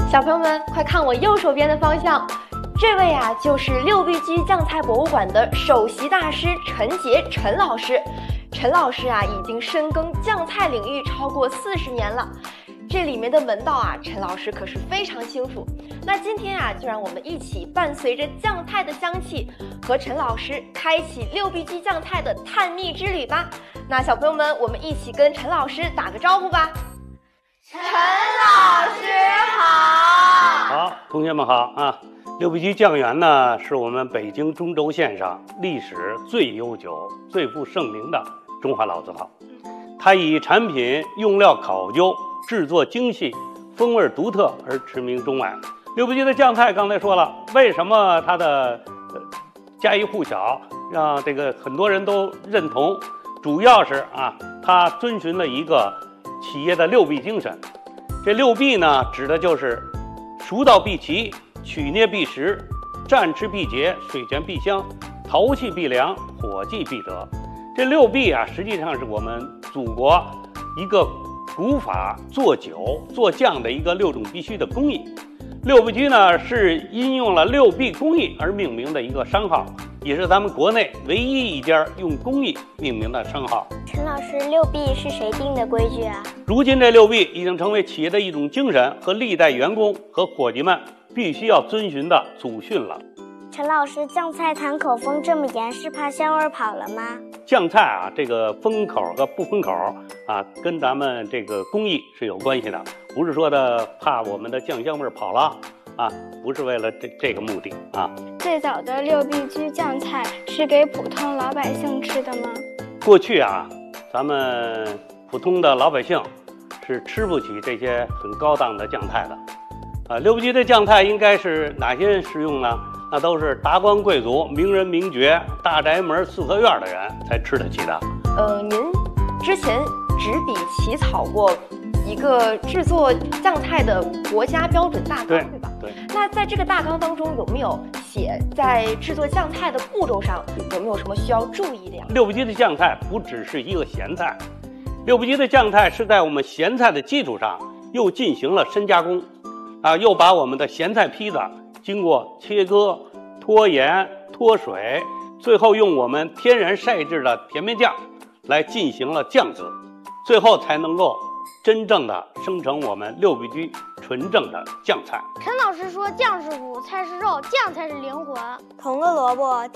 小朋友们，快看我右手边的方向，这位啊就是六必居酱菜博物馆的首席大师陈杰陈老师。陈老师啊，已经深耕酱菜领域超过40年了，这里面的门道啊，陈老师可是非常清楚。那今天啊，就让我们一起伴随着酱菜的香气，和陈老师开启六必居酱菜的探秘之旅吧。那小朋友们，我们一起跟陈老师打个招呼吧。陈老师好。 好，同学们好啊！六必居酱园呢，是我们北京中轴线上历史最悠久、最负盛名的中华老字号。它以产品用料考究、制作精细、风味独特而驰名中外。六必居的酱菜刚才说了，为什么它的家喻户晓，让这个很多人都认同？主要是啊，它遵循了一个企业的六必精神。这六必呢，指的就是熟到必齐、取捏必食、蘸吃必洁、水泉必香、陶器必凉、火气必得。这六必啊，实际上是我们祖国一个古法做酒、做酱的一个6种必须的工艺。六必居呢，是因用了六必工艺而命名的一个商号，也是咱们国内唯一一家用工艺命名的商号。 陈老师，六必是谁定的规矩啊？ 如今这六必已经成为企业的一种精神和历代员工和伙计们必须要遵循的祖训了。 陈老师，酱菜谈口封这么严，是怕香味跑了吗？ 酱菜啊，这个封口和不封口啊，跟咱们这个工艺是有关系的，不是说的怕我们的酱香味跑了啊，不是为了这个目的啊。 最早的六必居酱菜是给普通老百姓吃的吗？ 过去啊，咱们普通的老百姓是吃不起这些很高档的酱菜的。六必居的酱菜应该是哪些人食用呢？那都是达官贵族、名人名爵、大宅门、四合院的人才吃得起的。 您之前执笔起草过一个制作酱菜的国家标准大纲，对吧？ 对。 那在这个大纲当中有没有写在制作酱菜的步骤上有没有什么需要注意的呀？ 六必居的酱菜不只是一个咸菜，六必居的酱菜是在我们咸菜的基础上又进行了深加工，又把我们的咸菜坯子经过切割、脱盐、脱水，最后用我们天然晒制的甜面酱来进行了酱渍，最后才能够真正的生成我们六必居纯正的酱菜。 陈老师说，酱是骨，菜是肉，酱才是灵魂。 捅个萝卜